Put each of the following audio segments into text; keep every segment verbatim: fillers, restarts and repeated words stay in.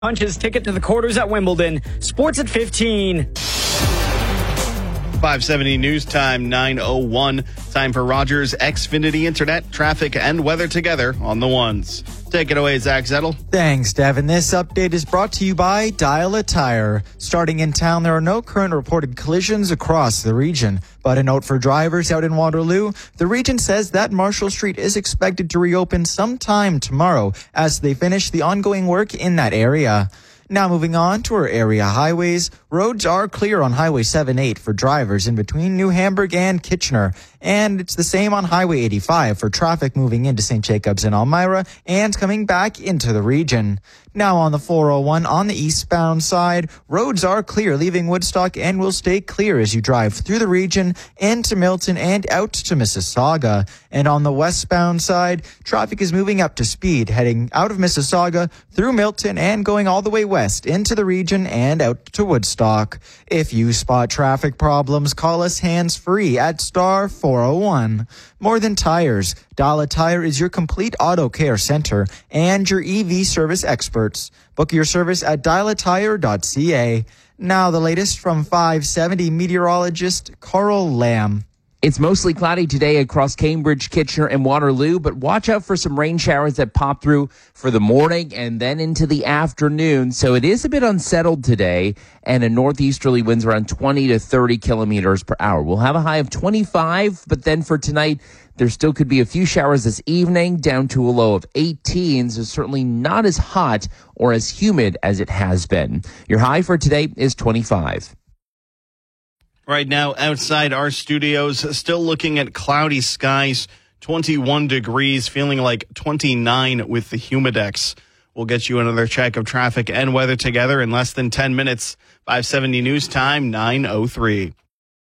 Punches ticket to the quarters at Wimbledon. Sports at fifteen. five seventy News Time, nine oh one. Time for Rogers Xfinity Internet, traffic, and weather together on the ones. Take it away, Zach Zettel. Thanks, Devin. This update is brought to you by Dial a Tire. Starting in town, there are no current reported collisions across the region. But a note for drivers out in Waterloo, the region says that Marshall Street is expected to reopen sometime tomorrow as they finish the ongoing work in that area. Now moving on to our area highways, roads are clear on Highway seven eight for drivers in between New Hamburg and Kitchener. And it's the same on Highway eighty-five for traffic moving into Saint Jacobs and Elmira and coming back into the region. Now on the four oh one on the eastbound side, roads are clear leaving Woodstock and will stay clear as you drive through the region into Milton and out to Mississauga. And on the westbound side, traffic is moving up to speed, heading out of Mississauga through Milton and going all the way west into the region and out to Woodstock. If you spot traffic problems, call us hands-free at star four oh one. More Than Tires, Dial a Tire is your complete auto care center and your E V service experts. Book your service at dial a tire dot c a. Now the latest from five seventy meteorologist Carl Lamb. It's mostly cloudy today across Cambridge, Kitchener, and Waterloo, but watch out for some rain showers that pop through for the morning and then into the afternoon. So it is a bit unsettled today, and a northeasterly winds around twenty to thirty kilometers per hour. We'll have a high of twenty-five, but then for tonight, there still could be a few showers this evening, down to a low of eighteen. So certainly not as hot or as humid as it has been. Your high for today is twenty-five. Right now, outside our studios, still looking at cloudy skies, twenty-one degrees, feeling like twenty-nine with the humidex. We'll get you another check of traffic and weather together in less than ten minutes. five seventy News Time, nine oh three.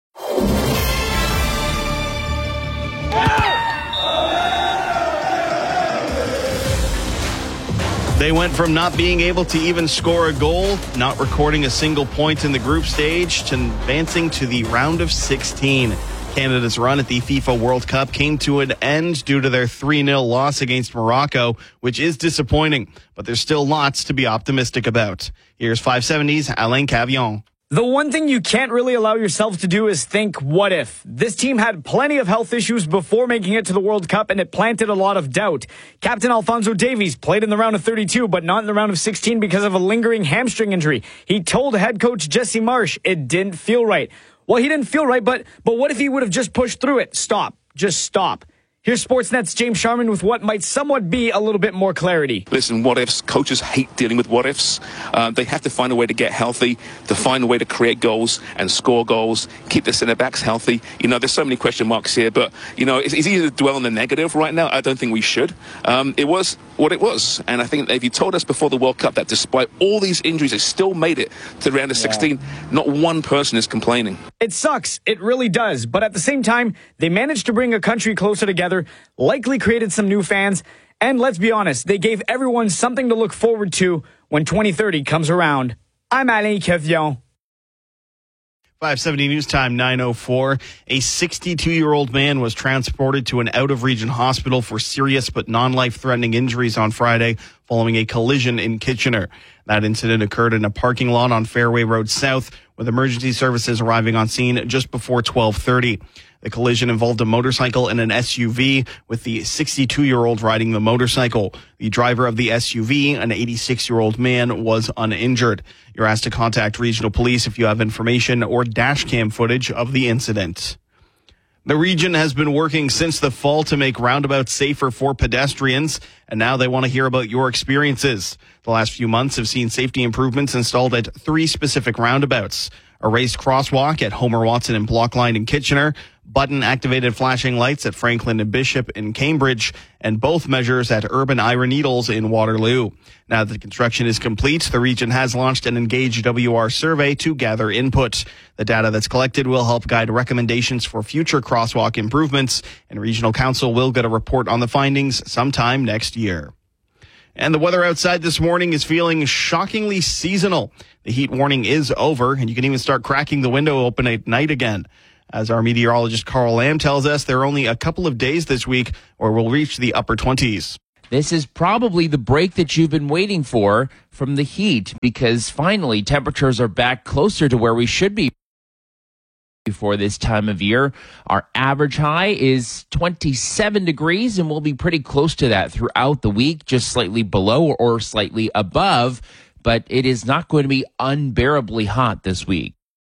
They went from not being able to even score a goal, not recording a single point in the group stage, to advancing to the round of sixteen. Canada's run at the FIFA World Cup came to an end due to their three nil loss against Morocco, which is disappointing, but there's still lots to be optimistic about. Here's five seventy's Alain Cavillon. The one thing you can't really allow yourself to do is think, what if? This team had plenty of health issues before making it to the World Cup, and it planted a lot of doubt. Captain Alphonso Davies played in the round of thirty-two, but not in the round of sixteen because of a lingering hamstring injury. He told head coach Jesse Marsh it didn't feel right. Well, he didn't feel right, but, but what if he would have just pushed through it? Stop. Just stop. Here's Sportsnet's James Sharman with what might somewhat be a little bit more clarity. Listen, what ifs. Coaches hate dealing with what ifs. Uh, they have to find a way to get healthy, to find a way to create goals and score goals, keep the centre backs healthy. You know, there's so many question marks here, but, you know, it's, it's easy to dwell on the negative right now. I don't think we should. Um, it was what it was. And I think if you told us before the World Cup that despite all these injuries, they still made it to the round of yeah. sixteen, not one person is complaining. It sucks. It really does. But at the same time, they managed to bring a country closer together, likely created some new fans, and let's be honest, they gave everyone something to look forward to when twenty thirty comes around. I'm Alain Cavillon. five seventy News Time, nine oh four. A sixty-two-year-old man was transported to an out-of-region hospital for serious but non-life-threatening injuries on Friday following a collision in Kitchener. That incident occurred in a parking lot on Fairway Road South, with emergency services arriving on scene just before twelve thirty. The collision involved a motorcycle and an S U V, with the sixty-two-year-old riding the motorcycle. The driver of the S U V, an eighty-six-year-old man, was uninjured. You're asked to contact regional police if you have information or dash cam footage of the incident. The region has been working since the fall to make roundabouts safer for pedestrians, and now they want to hear about your experiences. The last few months have seen safety improvements installed at three specific roundabouts: a raised crosswalk at Homer Watson and Blockline in Kitchener, button-activated flashing lights at Franklin and Bishop in Cambridge, and both measures at Urban Iron Needles in Waterloo. Now that the construction is complete, the region has launched an Engage W R survey to gather input. The data that's collected will help guide recommendations for future crosswalk improvements, and Regional Council will get a report on the findings sometime next year. And the weather outside this morning is feeling shockingly seasonal. The heat warning is over, and you can even start cracking the window open at night again. As our meteorologist Carl Lamb tells us, there are only a couple of days this week where we'll reach the upper twenties. this is probably the break that you've been waiting for from the heat, because finally temperatures are back closer to where we should be for this time of year. Our average high is twenty-seven degrees, and we'll be pretty close to that throughout the week, just slightly below or slightly above, but it is not going to be unbearably hot this week.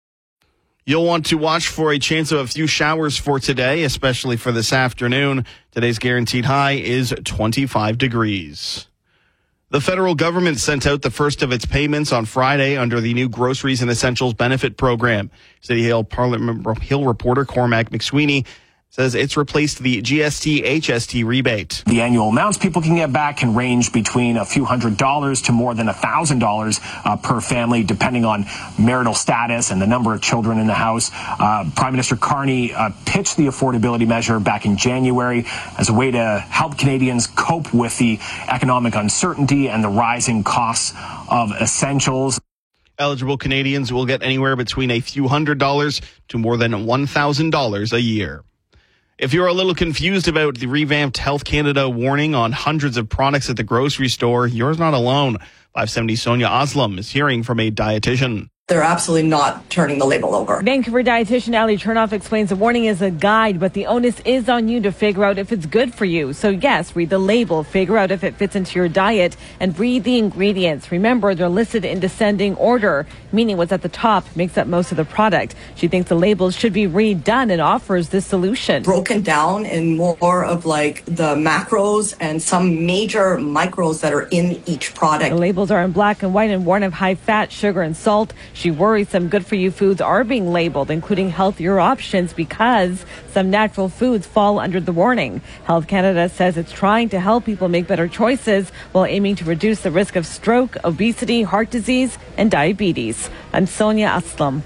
You'll want to watch for a chance of a few showers for today, especially for this afternoon. Today's guaranteed high is twenty-five degrees. The federal government sent out the first of its payments on Friday under the new Groceries and Essentials Benefit Program. City Hill Parliament Hill reporter Cormac McSweeney says it's replaced the G S T H S T rebate. The annual amounts people can get back can range between a few hundred dollars to more than a thousand dollars per family, depending on marital status and the number of children in the house. Uh, Prime Minister Carney uh, pitched the affordability measure back in January as a way to help Canadians cope with the economic uncertainty and the rising costs of essentials. Eligible Canadians will get anywhere between a few hundred dollars to more than one thousand dollars a year. If you're a little confused about the revamped Health Canada warning on hundreds of products at the grocery store, you're not alone. five seventy Sonia Oslam is hearing from a dietitian. They're absolutely not turning the label over. Vancouver dietitian Ali Chernoff explains the warning is a guide, but the onus is on you to figure out if it's good for you. So yes, read the label, figure out if it fits into your diet, and read the ingredients. Remember, they're listed in descending order, meaning what's at the top makes up most of the product. She thinks the labels should be redone and offers this solution. Broken down in more of like the macros and some major micros that are in each product. The labels are in black and white and warn of high fat, sugar, and salt. She worries some good-for-you foods are being labeled, including healthier options, because some natural foods fall under the warning. Health Canada says it's trying to help people make better choices while aiming to reduce the risk of stroke, obesity, heart disease, and diabetes. I'm Sonia Aslam.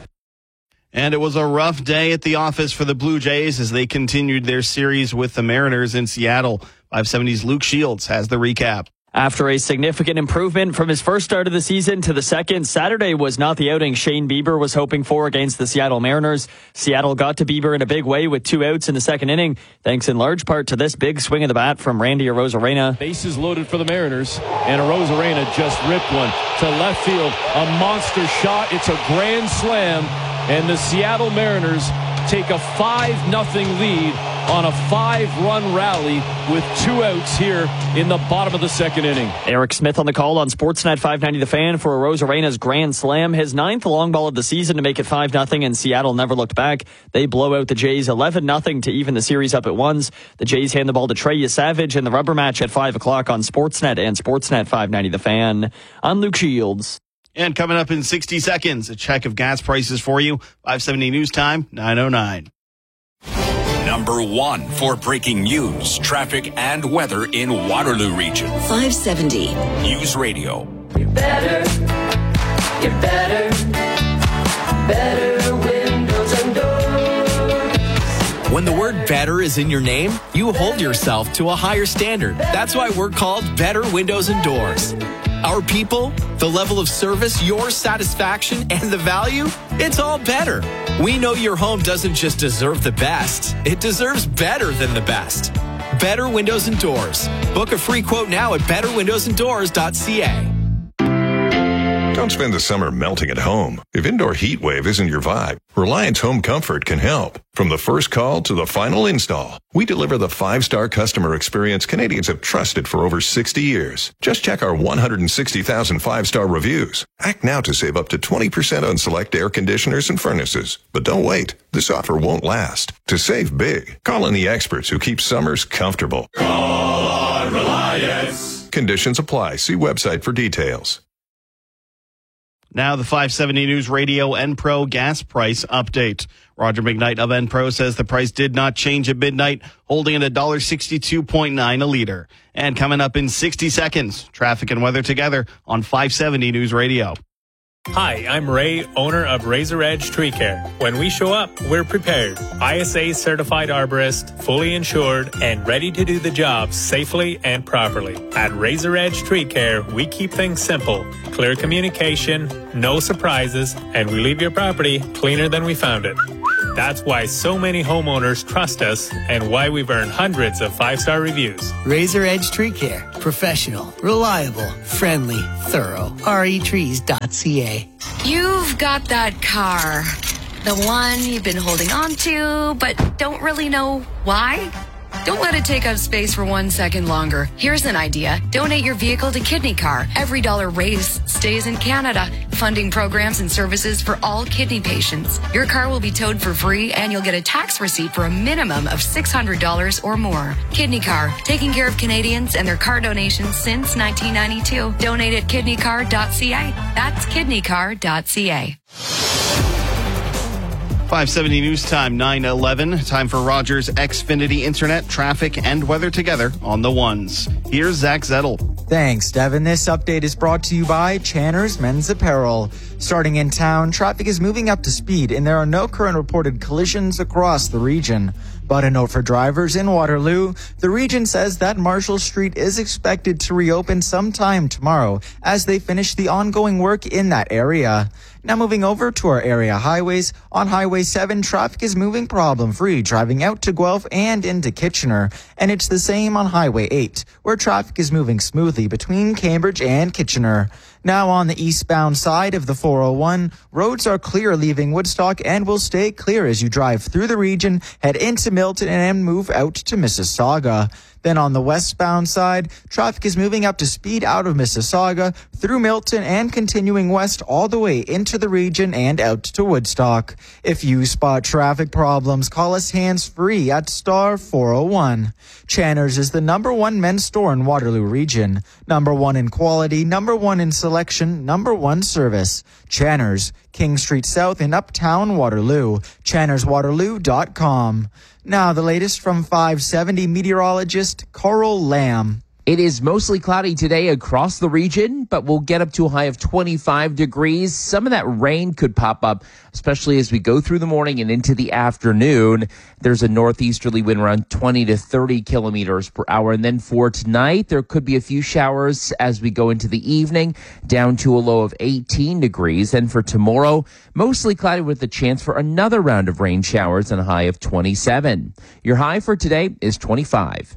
And it was a rough day at the office for the Blue Jays as they continued their series with the Mariners in Seattle. five seventy's Luke Shields has the recap. After a significant improvement from his first start of the season to the second, Saturday was not the outing Shane Bieber was hoping for against the Seattle Mariners. Seattle got to Bieber in a big way with two outs in the second inning, thanks in large part to this big swing of the bat from Randy Arozarena. Bases loaded for the Mariners, and Arozarena just ripped one to left field. A monster shot. It's a grand slam, and the Seattle Mariners take a five nothing lead on a five-run rally with two outs here in the bottom of the second inning. Eric Smith on the call on Sportsnet five ninety The Fan for Arozarena's grand slam, his ninth long ball of the season to make it five nothing, and Seattle never looked back. They blow out the Jays eleven nothing to even the series up at ones. The Jays hand the ball to Trey Savage in the rubber match at five o'clock on Sportsnet and Sportsnet five ninety The Fan. I'm Luke Shields. And coming up in sixty seconds, a check of gas prices for you. five seventy News Time, nine oh nine. Number one for breaking news, traffic, and weather in Waterloo Region. five seventy News Radio. You're better. You're better. Better windows and doors. When the word better is in your name, you hold yourself to a higher standard. That's why we're called Better Windows and Doors. Our people, the level of service, your satisfaction, and the value, it's all better. We know your home doesn't just deserve the best, it deserves better than the best. Better Windows and Doors. Book a free quote now at better windows and doors dot c a. Don't spend the summer melting at home. If indoor heat wave isn't your vibe, Reliance Home Comfort can help. From the first call to the final install, we deliver the five-star customer experience Canadians have trusted for over sixty years. Just check our one hundred sixty thousand five-star reviews. Act now to save up to twenty percent on select air conditioners and furnaces. But don't wait. This offer won't last. To save big, call in the experts who keep summers comfortable. Call on Reliance. Conditions apply. See website for details. Now the five seventy News Radio Enpro gas price update. Roger McKnight of Enpro says the price did not change at midnight, holding at one dollar sixty-two point nine a liter. And coming up in sixty seconds, traffic and weather together on five seventy News Radio. Hi, I'm Ray, owner of Razor Edge Tree Care. When we show up, we're prepared. I S A certified arborist, fully insured, and ready to do the job safely and properly. At Razor Edge Tree Care, we keep things simple. Clear communication, no surprises, and we leave your property cleaner than we found it. That's why so many homeowners trust us and why we've earned hundreds of five-star reviews. Razor Edge Tree Care. Professional, reliable, friendly, thorough. R E trees dot C A. You've got that car. The one you've been holding on to, but don't really know why? Don't let it take up space for one second longer. Here's an idea. Donate your vehicle to Kidney Car. Every dollar raised stays in Canada, funding programs and services for all kidney patients. Your car will be towed for free, and you'll get a tax receipt for a minimum of six hundred dollars or more. Kidney Car, taking care of Canadians and their car donations since nineteen ninety-two. Donate at kidney car dot C A. That's kidney car dot C A. five seventy News Time, nine eleven. Time for Rogers Xfinity Internet, traffic, and weather together on the ones. Here's Zach Zettel. Thanks, Devin. This update is brought to you by Channer's Men's Apparel. Starting in town, traffic is moving up to speed, and there are no current reported collisions across the region. But a note for drivers in Waterloo, the region says that Marshall Street is expected to reopen sometime tomorrow as they finish the ongoing work in that area. Now moving over to our area highways. On Highway seven, traffic is moving problem-free, driving out to Guelph and into Kitchener. And it's the same on Highway eight, where traffic is moving smoothly between Cambridge and Kitchener. Now on the eastbound side of the four oh one, roads are clear leaving Woodstock and will stay clear as you drive through the region, head into Milton, and move out to Mississauga. Then on the westbound side, traffic is moving up to speed out of Mississauga, through Milton, and continuing west all the way into the region and out to Woodstock. If you spot traffic problems, call us hands-free at star four oh one. Channer's is the number one men's store in Waterloo region. Number one in quality, number one in selection, number one service. Channer's, King Street South in Uptown Waterloo. channers waterloo dot com. Now the latest from five seventy meteorologist Coral Lamb. It is mostly cloudy today across the region, but we'll get up to a high of twenty-five degrees. Some of that rain could pop up, especially as we go through the morning and into the afternoon. There's a northeasterly wind around twenty to thirty kilometers per hour. And then for tonight, there could be a few showers as we go into the evening, down to a low of eighteen degrees. And for tomorrow, mostly cloudy with the chance for another round of rain showers and a high of twenty-seven. Your high for today is twenty-five.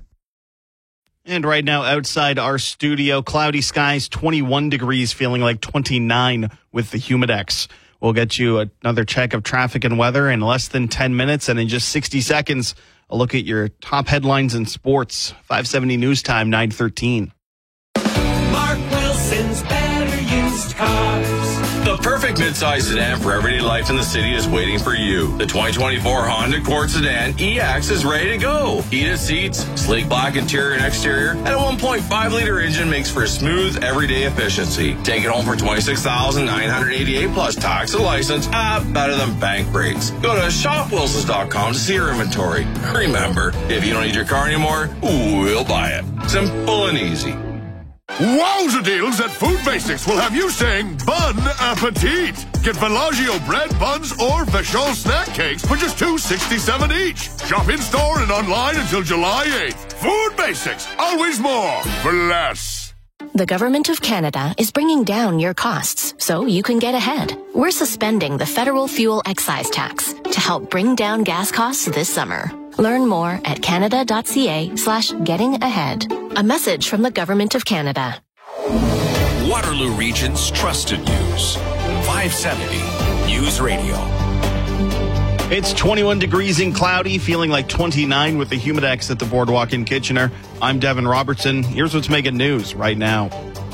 And right now outside our studio, cloudy skies, twenty-one degrees, feeling like twenty-nine with the Humidex. We'll get you another check of traffic and weather in less than ten minutes. And in just sixty seconds, a look at your top headlines in sports. five seventy News Time, nine thirteen. Mark Wilson's Better Used Cars. The perfect midsize sedan for everyday life in the city is waiting for you. The twenty twenty-four Honda Accord Sedan E X is ready to go. Heated seats, sleek black interior and exterior, and a one point five liter engine makes for smooth everyday efficiency. Take it home for twenty-six thousand nine hundred eighty-eight dollars plus tax and license. Ah, better than bank rates. Go to shop wilsons dot com to see your inventory. Remember, if you don't need your car anymore, we'll buy it. Simple and easy. Wowza deals at Food Basics will have you saying Bon Appetit. Get Bellagio bread, buns, or Vachon snack cakes for just two dollars and sixty-seven cents each. Shop in-store and online until July eighth. Food Basics, always more for less. The Government of Canada is bringing down your costs so you can get ahead. We're suspending the federal fuel excise tax to help bring down gas costs this summer. Learn more at canada.ca slash getting ahead. A message from the Government of Canada. Waterloo Region's trusted news. five seventy News Radio. It's twenty-one degrees and cloudy, feeling like twenty-nine with the Humidex at the Boardwalk in Kitchener. I'm Devin Robertson. Here's what's making news right now.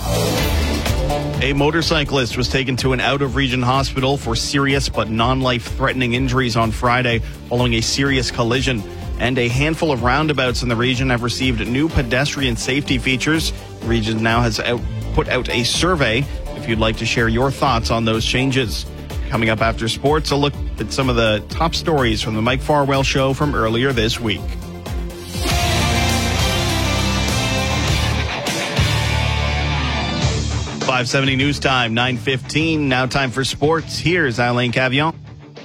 A motorcyclist was taken to an out-of-region hospital for serious but non-life-threatening injuries on Friday following a serious collision. And a handful of roundabouts in the region have received new pedestrian safety features. The region now has out, put out a survey if you'd like to share your thoughts on those changes. Coming up after sports, a look at some of the top stories from the Mike Farwell Show from earlier this week. five seventy News Time, nine fifteen. Now time for sports. Here's Alain Cavillon.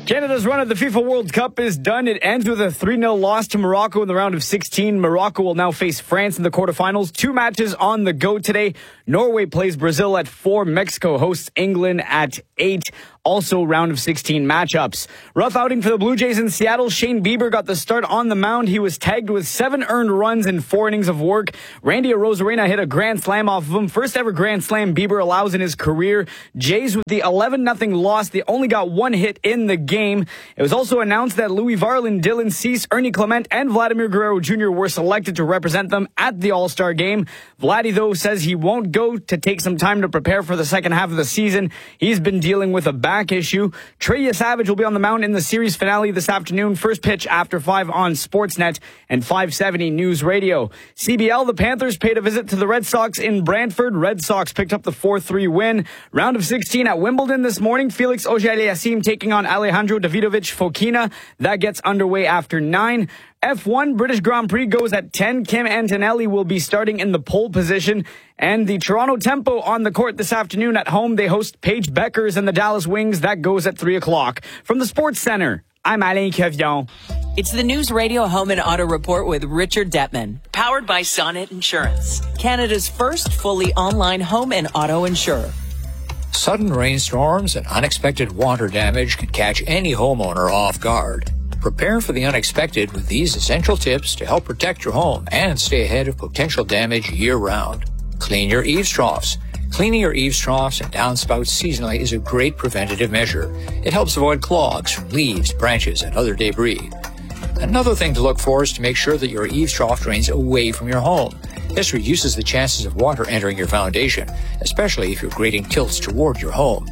Canada's run at the FIFA World Cup is done. It ends with a three nil loss to Morocco in the round of sixteen. Morocco will now face France in the quarterfinals. Two matches on the go today. Norway plays Brazil at four. Mexico hosts England at eight. Also, round of sixteen matchups. Rough outing for the Blue Jays in Seattle. Shane Bieber got the start on the mound. He was tagged with seven earned runs in four innings of work. Randy Arozarena hit a grand slam off of him. First ever grand slam Bieber allows in his career. Jays with the eleven nothing loss. They only got one hit in the game. It was also announced that Louis Varland, Dylan Cease, Ernie Clement, and Vladimir Guerrero Junior were selected to represent them at the All-Star game. Vladdy, though, says he won't go to take some time to prepare for the second half of the season. He's been dealing with a back issue. Trey Savage will be on the mound in the series finale this afternoon. First pitch after five on Sportsnet and five seventy News Radio. C B L, the Panthers paid a visit to the Red Sox in Brantford. Red Sox picked up the four three win. Round of sixteen at Wimbledon this morning. Felix Auger-Aliassime taking on Alejandro Davidovich Fokina. That gets underway after nine. F one British Grand Prix goes at ten. Kim Antonelli will be starting in the pole position. And the Toronto Tempo on the court this afternoon at home. They host Paige Beckers and the Dallas Wings. That goes at three o'clock. From the Sports Center, I'm Alain Quevillon. It's the News Radio Home and Auto Report with Richard Detman, powered by Sonnet Insurance, Canada's first fully online home and auto insurer. Sudden rainstorms and unexpected water damage can catch any homeowner off guard. Prepare for the unexpected with these essential tips to help protect your home and stay ahead of potential damage year-round. Clean your eaves troughs. Cleaning your eaves troughs and downspouts seasonally is a great preventative measure. It helps avoid clogs from leaves, branches, and other debris. Another thing to look for is to make sure that your eaves trough drains away from your home. This reduces the chances of water entering your foundation, especially if your grading tilts toward your home.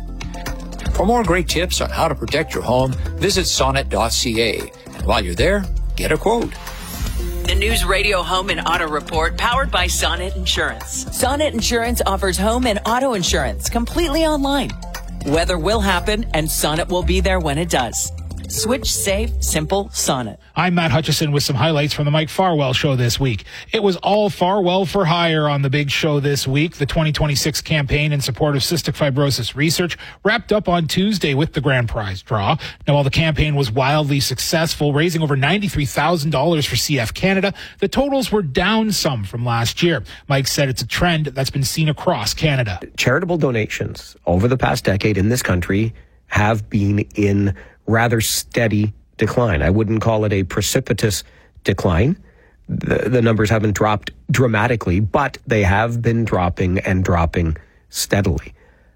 For more great tips on how to protect your home, visit sonnet dot c a. And while you're there, get a quote. The News Radio Home and Auto Report, powered by Sonnet Insurance. Sonnet Insurance offers home and auto insurance completely online. Weather will happen, and Sonnet will be there when it does. Switch, save, simple, Sonnet. I'm Matt Hutchison with some highlights from the Mike Farwell Show this week. It was all Farwell for hire on the big show this week. The twenty twenty-six campaign in support of cystic fibrosis research wrapped up on Tuesday with the grand prize draw. Now, while the campaign was wildly successful, raising over ninety-three thousand dollars for C F Canada, the totals were down some from last year. Mike said it's a trend that's been seen across Canada. Charitable donations over the past decade in this country have been in rather steady decline. I wouldn't call it a precipitous decline. The, the numbers haven't dropped dramatically, but they have been dropping and dropping steadily.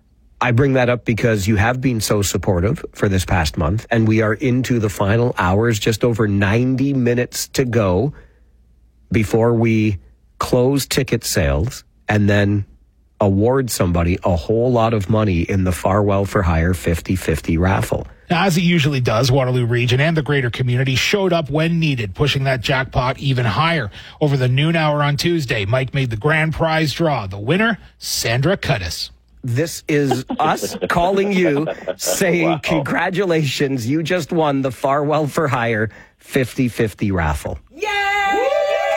I bring that up because you have been so supportive for this past month, and we are into the final hours, just over ninety minutes to go before we close ticket sales and then award somebody a whole lot of money in the Farwell for Hire fifty fifty raffle. Now, as it usually does, Waterloo Region and the greater community showed up when needed, pushing that jackpot even higher. Over the noon hour on Tuesday, Mike made the grand prize draw. The winner, Sandra Cudis. This is us calling you, saying, wow, congratulations, you just won the Farwell for Hire fifty fifty raffle. Yay!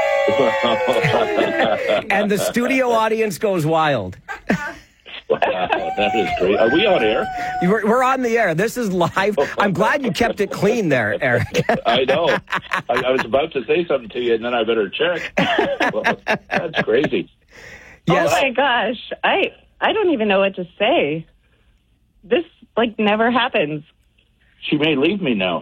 And the studio audience goes wild. Wow, that is great. Are we on air? We're, we're on the air. This is live. I'm glad you kept it clean there, Eric. I know. I, I was about to say something to you, and then I better check. Well, that's crazy. Yes. Oh, my gosh. I, I don't even know what to say. This, like, never happens. She may leave me now.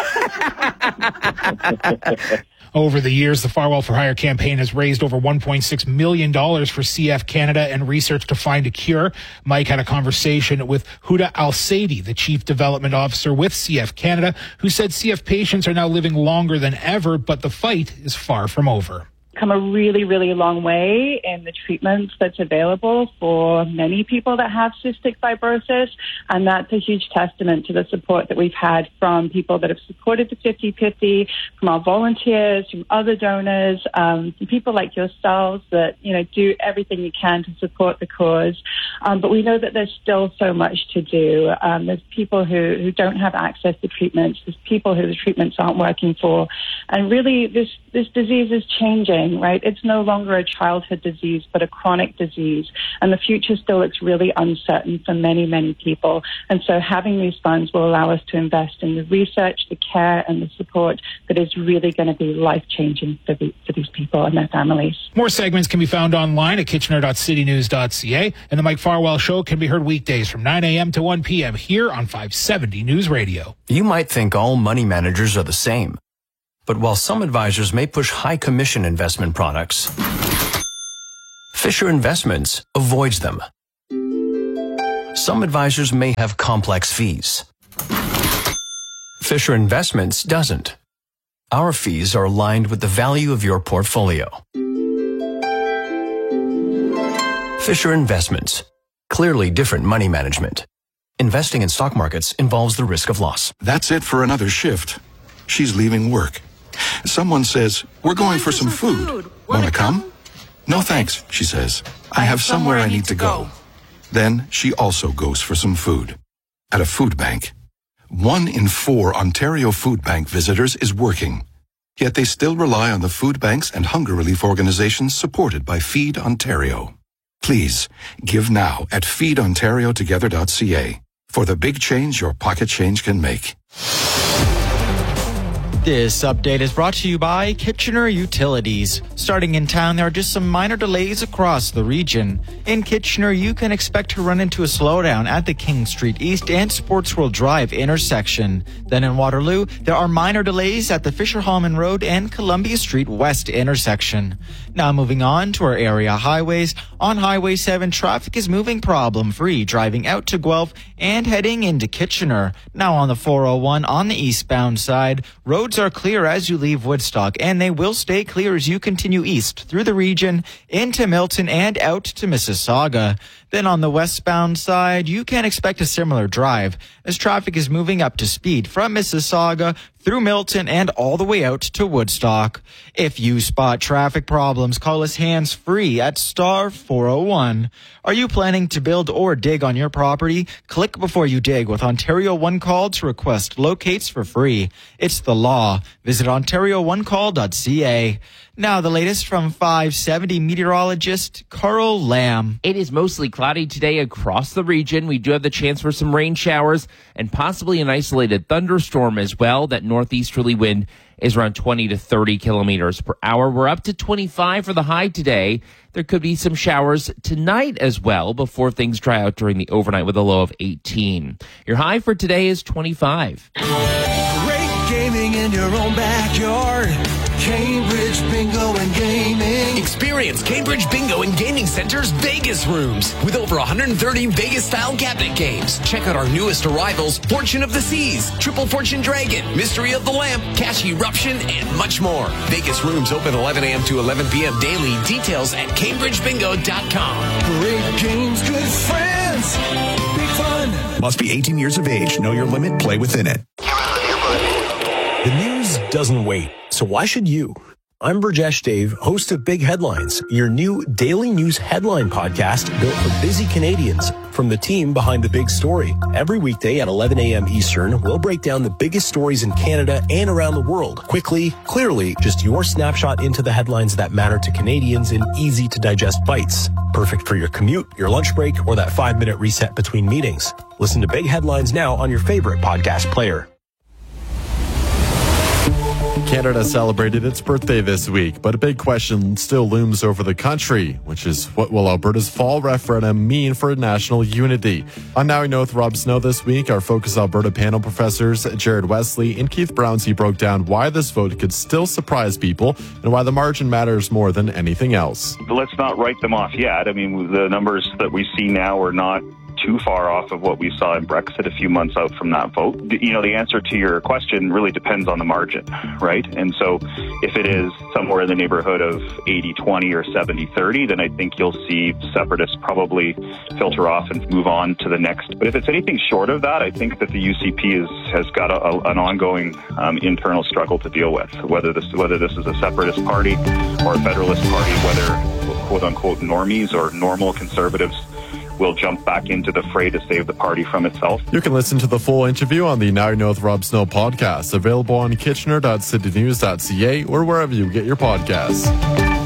Over the years, the Farwell for Hire campaign has raised over one point six million dollars for C F Canada and research to find a cure. Mike had a conversation with Huda Al-Saidi, the Chief Development Officer with C F Canada, who said C F patients are now living longer than ever, but the fight is far from over. Come a really, really long way in the treatments that's available for many people that have cystic fibrosis. And that's a huge testament to the support that we've had from people that have supported the fifty fifty, from our volunteers, from other donors, um, from people like yourselves that, you know, do everything you can to support the cause. Um, but we know that there's still so much to do. Um, there's people who, who don't have access to treatments. There's people who the treatments aren't working for. And really, this, this disease is changing. thing, right? It's no longer a childhood disease, but a chronic disease. And the future still looks really uncertain for many, many people. And so having these funds will allow us to invest in the research, the care, and the support that is really going to be life-changing for, the, for these people and their families. More segments can be found online at kitchener dot city news dot c a, and the Mike Farwell Show can be heard weekdays from nine a.m. to one p.m. here on five seventy News Radio. You might think all money managers are the same. But while some advisors may push high commission investment products, Fisher Investments avoids them. Some advisors may have complex fees. Fisher Investments doesn't. Our fees are aligned with the value of your portfolio. Fisher Investments. Clearly different money management. Investing in stock markets involves the risk of loss. That's it for another shift. She's leaving work. Someone says, we're going for some food. Want to come? No thanks, she says. I have somewhere I need to go. Then she also goes for some food. At a food bank. One in four Ontario Food Bank visitors is working. Yet they still rely on the food banks and hunger relief organizations supported by Feed Ontario. Please, give now at feed ontario together dot c a for the big change your pocket change can make. This update is brought to you by Kitchener Utilities. Starting in town, there are just some minor delays across the region. In Kitchener, you can expect to run into a slowdown at the King Street East and Sports World Drive intersection. Then in Waterloo, there are minor delays at the Fisher-Hallman Road and Columbia Street West intersection. Now moving on to our area highways. On Highway seven, traffic is moving problem-free, driving out to Guelph and heading into Kitchener. Now on the four oh one on the eastbound side, roads are clear as you leave Woodstock, and they will stay clear as you continue east through the region into Milton and out to Mississauga. Then on the westbound side, you can expect a similar drive as traffic is moving up to speed from Mississauga through Milton and all the way out to Woodstock. If you spot traffic problems, call us hands-free at star four oh one. Are you planning to build or dig on your property? Click before you dig with Ontario One Call to request locates for free. It's the law. Visit ontario one call dot c a. Now the latest from five seventy meteorologist Carl Lamb. It is mostly cloudy today across the region. We do have the chance for some rain showers and possibly an isolated thunderstorm as well. That northeasterly wind is around twenty to thirty kilometers per hour. We're up to twenty-five for the high today. There could be some showers tonight as well before things dry out during the overnight with a low of eighteen. Your high for today is twenty-five. Great gaming in your own backyard. Cambridge Bingo and Gaming. Experience Cambridge Bingo and Gaming Center's Vegas rooms with over one hundred thirty Vegas-style cabinet games. Check out our newest arrivals, Fortune of the Seas, Triple Fortune Dragon, Mystery of the Lamp, Cash Eruption, and much more. Vegas rooms open eleven a.m. to eleven p.m. daily. Details at cambridge bingo dot com. Great games, good friends, big fun. Must be eighteen years of age. Know your limit. Play within it. The news doesn't wait, so why should you? I'm Burjesh Dave, host of Big Headlines, your new daily news headline podcast built for busy Canadians from the team behind the big story. Every weekday at eleven a.m. Eastern, we'll break down the biggest stories in Canada and around the world. Quickly, clearly, just your snapshot into the headlines that matter to Canadians in easy-to-digest bites. Perfect for your commute, your lunch break, or that five-minute reset between meetings. Listen to Big Headlines now on your favorite podcast player. Canada celebrated its birthday this week, but a big question still looms over the country, which is what will Alberta's fall referendum mean for national unity? On Now We Know with Rob Snow this week, our Focus Alberta panel professors Jared Wesley and Keith Brownsey broke down why this vote could still surprise people and why the margin matters more than anything else. Let's not write them off yet. I mean, the numbers that we see now are not too far off of what we saw in Brexit a few months out from that vote. You know, the answer to your question really depends on the margin, right? And so if it is somewhere in the neighborhood of eighty twenty or seventy thirty, then I think you'll see separatists probably filter off and move on to the next. But if it's anything short of that, I think that the U C P is, has got a, a, an ongoing um, internal struggle to deal with, whether this, whether this is a separatist party or a federalist party, whether quote-unquote normies or normal conservatives will jump back into the fray to save the party from itself. You can listen to the full interview on the Now You Know with Rob Snow podcast, available on kitchener dot city news dot c a or wherever you get your podcasts.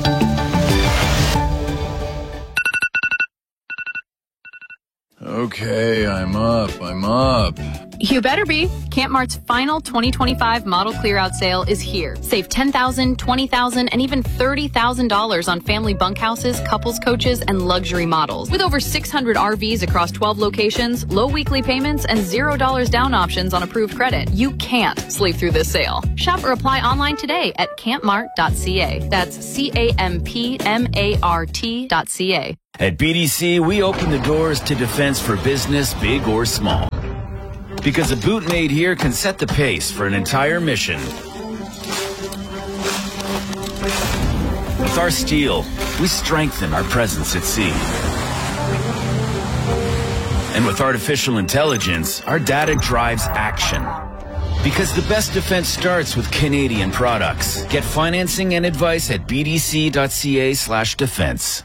Okay, I'm up, I'm up. You better be. Camp Mart's final twenty twenty-five model clear-out sale is here. Save ten thousand dollars, twenty thousand dollars, and even thirty thousand dollars on family bunkhouses, couples coaches, and luxury models. With over six hundred R Vs across twelve locations, low weekly payments, and zero dollars down options on approved credit, you can't sleep through this sale. Shop or apply online today at camp mart dot c a. That's C A M P M A R T dot C A. At B D C, we open the doors to defense for business, big or small. Because a boot made here can set the pace for an entire mission. With our steel, we strengthen our presence at sea. And with artificial intelligence, our data drives action. Because the best defense starts with Canadian products. Get financing and advice at b d c dot c a slash defense.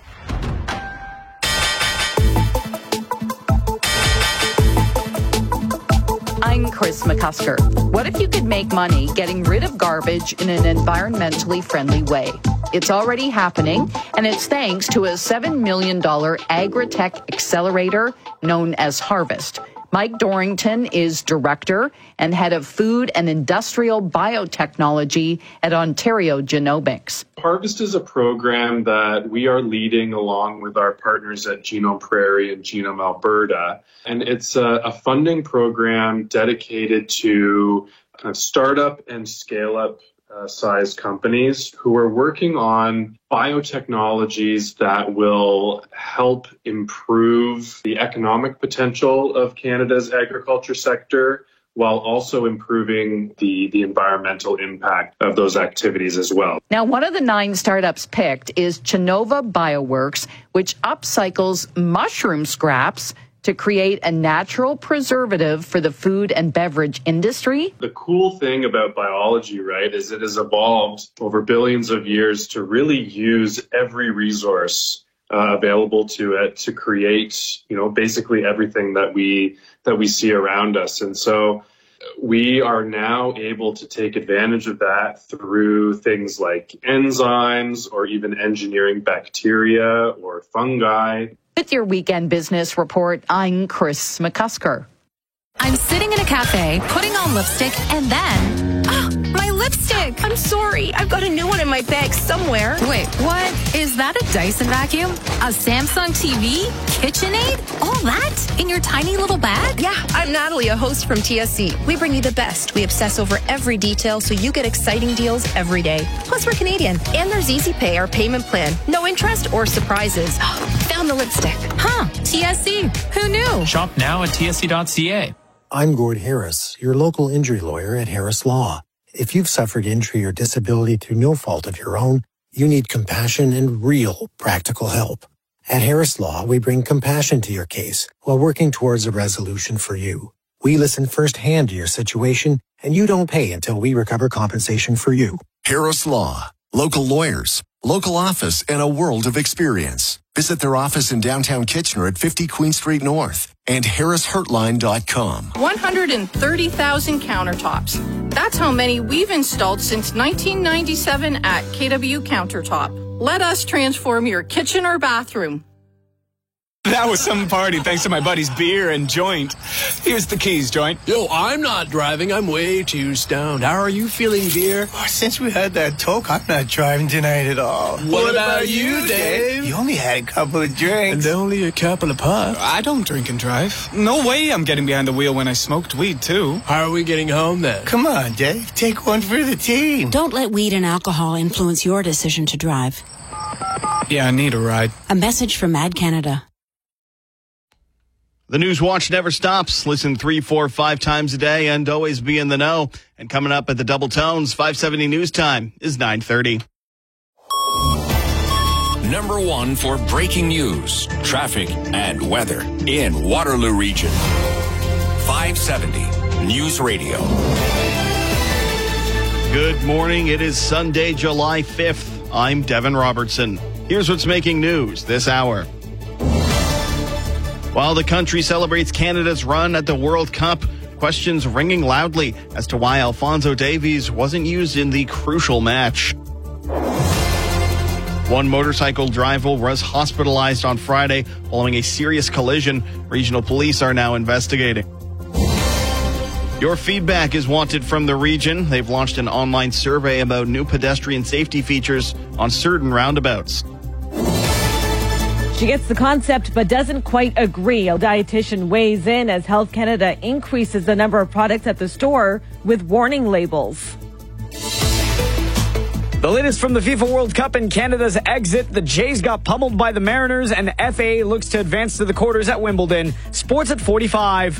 I'm Chris McCusker. What if you could make money getting rid of garbage in an environmentally friendly way? It's already happening, and it's thanks to a seven million dollars agri-tech accelerator known as Harvest. Mike Dorrington is director and head of food and industrial biotechnology at Ontario Genomics. Harvest is a program that we are leading along with our partners at Genome Prairie and Genome Alberta. And it's a, a funding program dedicated to uh, startup and scale-up Uh, size companies who are working on biotechnologies that will help improve the economic potential of Canada's agriculture sector while also improving the, the environmental impact of those activities as well. Now, one of the nine startups picked is Chinova Bioworks, which upcycles mushroom scraps to create a natural preservative for the food and beverage industry. The cool thing about biology, right, is it has evolved over billions of years to really use every resource uh, available to it to create, you know, basically everything that we that we see around us. And so we are now able to take advantage of that through things like enzymes or even engineering bacteria or fungi. With your Weekend Business Report, I'm Chris McCusker. I'm sitting in a cafe, putting on lipstick, and then... Oh, my lipstick! I'm sorry. I've got a new one in my bag somewhere. Wait, what? Is that a Dyson vacuum? A Samsung T V? KitchenAid? All that? In your tiny little bag? Yeah, I'm Natalie, a host from T S C. We bring you the best. We obsess over every detail so you get exciting deals every day. Plus, we're Canadian. And there's Easy Pay, our payment plan. No interest or surprises. Found the lipstick. Huh, T S C. Who knew? Shop now at T S C dot C A. I'm Gord Harris, your local injury lawyer at Harris Law. If you've suffered injury or disability through no fault of your own, you need compassion and real practical help. At Harris Law, we bring compassion to your case while working towards a resolution for you. We listen firsthand to your situation, and you don't pay until we recover compensation for you. Harris Law. Local lawyers, local office, and a world of experience. Visit their office in downtown Kitchener at fifty Queen Street North and harris hurtline dot com. one hundred thirty thousand countertops. That's how many we've installed since nineteen ninety-seven at K W Countertop. Let us transform your kitchen or bathroom. That was some party thanks to my buddy's beer and joint. Here's the keys, joint. Yo, I'm not driving. I'm way too stoned. How are you feeling, beer? Oh, since we had that talk, I'm not driving tonight at all. What, what about, about you, Dave? You only had a couple of drinks. And only a couple of puffs. I don't drink and drive. No way I'm getting behind the wheel when I smoked weed, too. How are we getting home, then? Come on, Dave. Take one for the team. Don't let weed and alcohol influence your decision to drive. Yeah, I need a ride. A message from Mad Canada. The News Watch never stops. Listen three, four, five times a day and always be in the know. And coming up at the Double Tones, five seventy News Time is nine thirty. Number one for breaking news, traffic, and weather in Waterloo Region. five seventy News Radio. Good morning. It is Sunday, July fifth. I'm Devin Robertson. Here's what's making news this hour. While the country celebrates Canada's run at the World Cup, questions ringing loudly as to why Alphonso Davies wasn't used in the crucial match. One motorcycle driver was hospitalized on Friday following a serious collision. Regional police are now investigating. Your feedback is wanted from the region. They've launched an online survey about new pedestrian safety features on certain roundabouts. She gets the concept but doesn't quite agree. A dietitian weighs in as Health Canada increases the number of products at the store with warning labels. The latest from the FIFA World Cup and Canada's exit. The Jays got pummeled by the Mariners, and the F A A looks to advance to the quarters at Wimbledon. Sports at forty-five.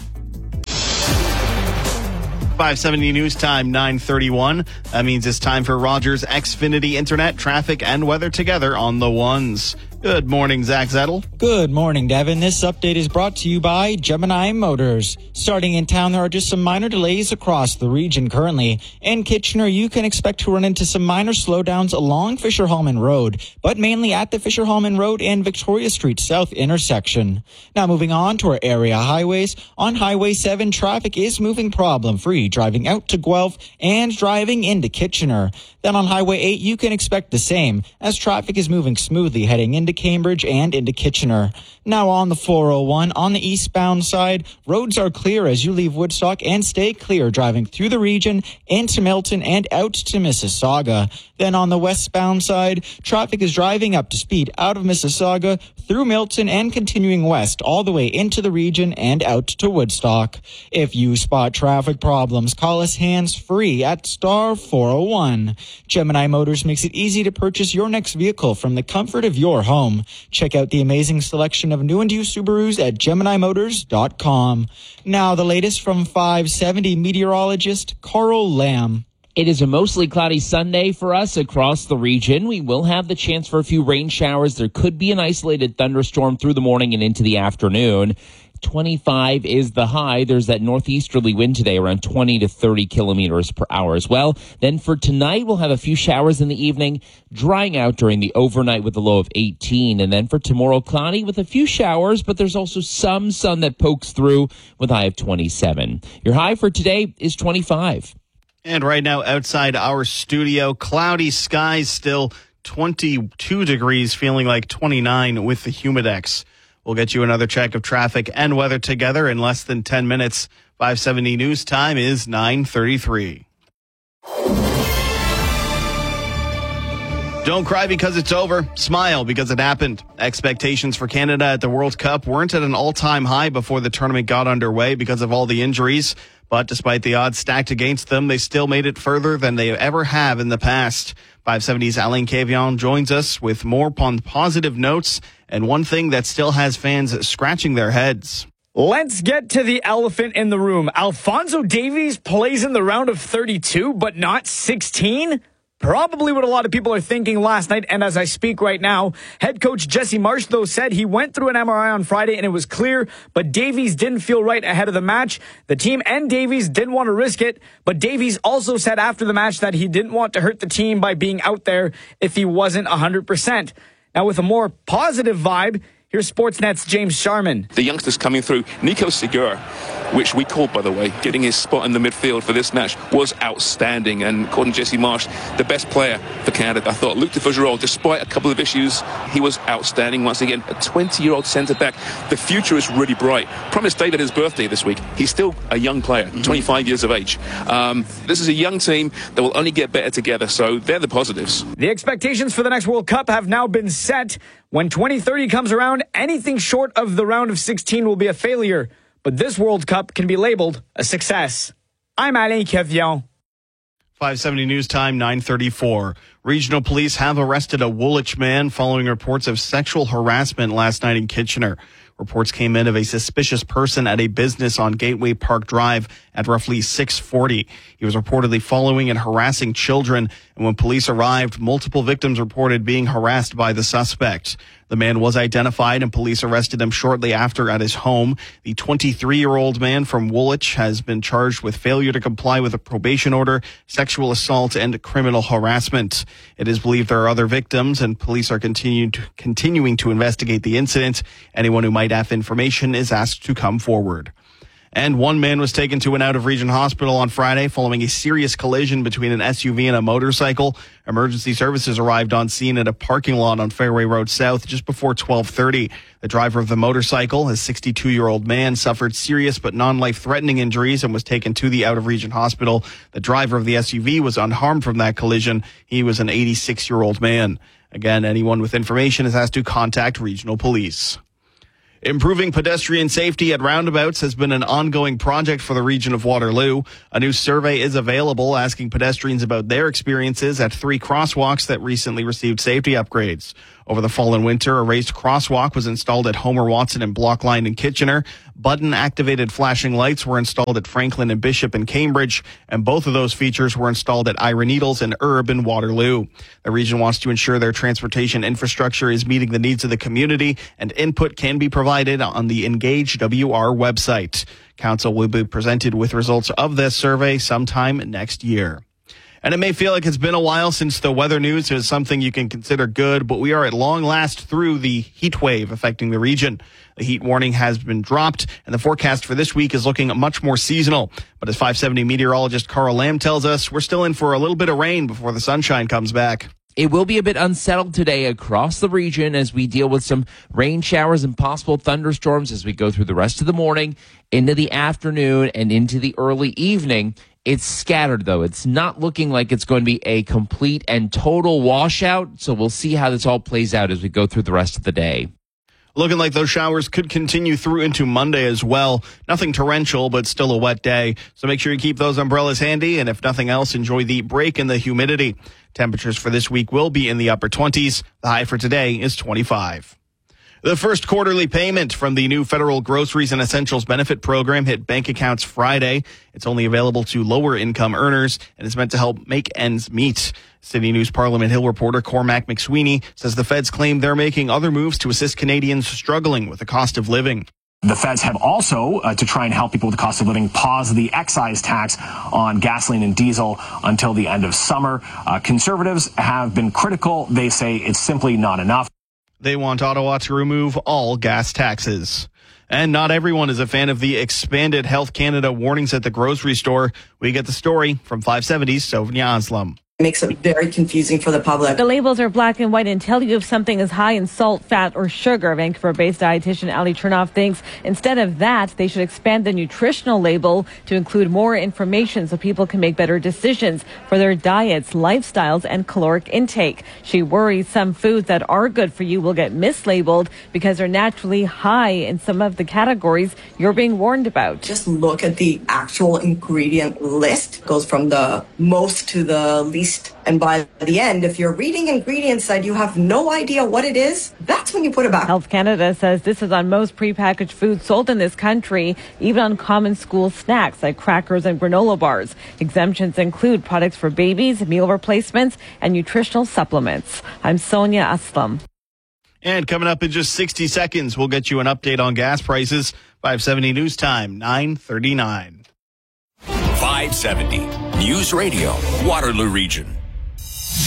five seventy News Time, nine thirty-one. That means it's time for Rogers Xfinity Internet, traffic, and weather together on the ones. Good morning, Zach Zettel. Good morning, Devin. This update is brought to you by Gemini Motors. Starting in town, there are just some minor delays across the region currently. In Kitchener, you can expect to run into some minor slowdowns along Fisher-Hallman Road, but mainly at the Fisher-Hallman Road and Victoria Street South intersection. Now moving on to our area highways. On Highway seven, traffic is moving problem-free, driving out to Guelph and driving into Kitchener. Then on Highway eight, you can expect the same, as traffic is moving smoothly heading into Cambridge and into Kitchener. Now on the four oh one, on the eastbound side, roads are clear as you leave Woodstock and stay clear driving through the region into Milton and out to Mississauga. Then on the westbound side, traffic is driving up to speed out of Mississauga through Milton and continuing west all the way into the region and out to Woodstock. If you spot traffic problems, call us hands-free at star four oh one. Gemini Motors makes it easy to purchase your next vehicle from the comfort of your home. Check out the amazing selection of new and used Subarus at Gemini Motors dot com. Now the latest from five seventy meteorologist Carl Lamb. It is a mostly cloudy Sunday for us across the region. We will have the chance for a few rain showers. There could be an isolated thunderstorm through the morning and into the afternoon. twenty-five is the high. There's that northeasterly wind today around twenty to thirty kilometers per hour as well. Then for tonight, we'll have a few showers in the evening, drying out during the overnight with a low of eighteen. And then for tomorrow, cloudy with a few showers, but there's also some sun that pokes through with a high of twenty-seven. Your high for today is twenty-five. And right now outside our studio, cloudy skies, still twenty-two degrees, feeling like twenty-nine with the Humidex. We'll get you another check of traffic and weather together in less than ten minutes. five seventy News Time is nine thirty-three. Don't cry because it's over. Smile because it happened. Expectations for Canada at the World Cup weren't at an all-time high before the tournament got underway because of all the injuries. But despite the odds stacked against them, they still made it further than they ever have in the past. five seventy's Alain Cavion joins us with more on positive notes and one thing that still has fans scratching their heads. Let's get to the elephant in the room. Alphonso Davies plays in the round of thirty-two, but not sixteen? Probably what a lot of people are thinking last night, and as I speak right now, head coach Jesse Marsh, though, said he went through an M R I on Friday and it was clear, but Davies didn't feel right ahead of the match. The team and Davies didn't want to risk it, but Davies also said after the match that he didn't want to hurt the team by being out there if he wasn't one hundred percent. Now, with a more positive vibe, here's Sportsnet's James Sharman. The youngsters coming through, Nico Segura, which we called, by the way, getting his spot in the midfield for this match, was outstanding. And according to Jesse Marsh, the best player for Canada. I thought Luc de Fougerolles, despite a couple of issues, he was outstanding once again. A twenty-year-old centre-back. The future is really bright. Promised David his birthday this week. He's still a young player, twenty-five years of age. Um, this is a young team that will only get better together, so they're the positives. The expectations for the next World Cup have now been set. When twenty thirty comes around, anything short of the round of sixteen will be a failure. But this World Cup can be labeled a success. I'm Alain Cavion. five seventy News Time, nine thirty-four. Regional police have arrested a Woolwich man following reports of sexual harassment last night in Kitchener. Reports came in of a suspicious person at a business on Gateway Park Drive at roughly six forty. He was reportedly following and harassing children, and when police arrived, multiple victims reported being harassed by the suspect. The man was identified and police arrested him shortly after at his home. The twenty-three-year-old man from Woolwich has been charged with failure to comply with a probation order, sexual assault, and criminal harassment. It is believed there are other victims, and police are continuing to, continuing to investigate the incident. Anyone who might have information is asked to come forward. And one man was taken to an out-of-region hospital on Friday following a serious collision between an S U V and a motorcycle. Emergency services arrived on scene at a parking lot on Fairway Road South just before twelve thirty. The driver of the motorcycle, a sixty-two-year-old man, suffered serious but non-life-threatening injuries and was taken to the out-of-region hospital. The driver of the S U V was unharmed from that collision. He was an eighty-six-year-old man. Again, anyone with information is asked to contact regional police. Improving pedestrian safety at roundabouts has been an ongoing project for the region of Waterloo. A new survey is available asking pedestrians about their experiences at three crosswalks that recently received safety upgrades. Over the fall and winter, a raised crosswalk was installed at Homer Watson and Blockline in Kitchener. Button-activated flashing lights were installed at Franklin and Bishop in Cambridge, and both of those features were installed at Ira Needles and Erb in Waterloo. The region wants to ensure their transportation infrastructure is meeting the needs of the community, and input can be provided on the Engage W R website. Council will be presented with results of this survey sometime next year. And it may feel like it's been a while since the weather news is something you can consider good, but we are at long last through the heat wave affecting the region. The heat warning has been dropped, and the forecast for this week is looking much more seasonal. But as five seventy meteorologist Carl Lamb tells us, we're still in for a little bit of rain before the sunshine comes back. It will be a bit unsettled today across the region as we deal with some rain showers and possible thunderstorms as we go through the rest of the morning, into the afternoon, and into the early evening. It's scattered, though. It's not looking like it's going to be a complete and total washout, so we'll see how this all plays out as we go through the rest of the day. Looking like those showers could continue through into Monday as well. Nothing torrential, but still a wet day. So make sure you keep those umbrellas handy, and if nothing else, enjoy the break in the humidity. Temperatures for this week will be in the upper twenties. The high for today is twenty-five. The first quarterly payment from the new federal Groceries and Essentials Benefit Program hit bank accounts Friday. It's only available to lower income earners and is meant to help make ends meet. City News Parliament Hill reporter Cormac McSweeney says the feds claim they're making other moves to assist Canadians struggling with the cost of living. The feds have also, uh, to try and help people with the cost of living, paused the excise tax on gasoline and diesel until the end of summer. Uh, conservatives have been critical. They say it's simply not enough. They want Ottawa to remove all gas taxes. And not everyone is a fan of the expanded Health Canada warnings at the grocery store. We get the story from five seventy's Sovnia Aslam. It makes it very confusing for the public. The labels are black and white and tell you if something is high in salt, fat, or sugar. Vancouver-based dietitian Ali Chernoff thinks instead of that, they should expand the nutritional label to include more information so people can make better decisions for their diets, lifestyles, and caloric intake. She worries some foods that are good for you will get mislabeled because they're naturally high in some of the categories you're being warned about. Just look at the actual ingredient list. It goes from the most to the least. And by the end, if you're reading ingredients that you have no idea what it is, that's when you put it back. Health Canada says this is on most prepackaged foods sold in this country, even on common school snacks like crackers and granola bars. Exemptions include products for babies, meal replacements, and nutritional supplements. I'm Sonia Aslam. And coming up in just sixty seconds, we'll get you an update on gas prices. five seventy News Time, nine thirty-nine. five seventy News Radio, Waterloo Region.